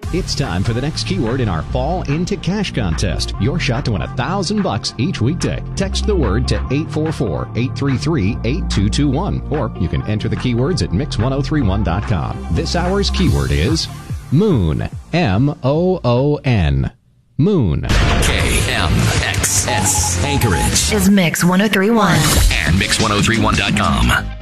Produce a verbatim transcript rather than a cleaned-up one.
It's time for the next keyword in our Fall Into Cash contest. Your shot to win a thousand bucks each weekday. Text the word to eight four four, eight three three, eight two two one, or you can enter the keywords at mix ten thirty-one dot com. This hour's keyword is moon. M O O N. Moon. K M X S Anchorage is Mix ten thirty-one. and mix ten thirty-one dot com.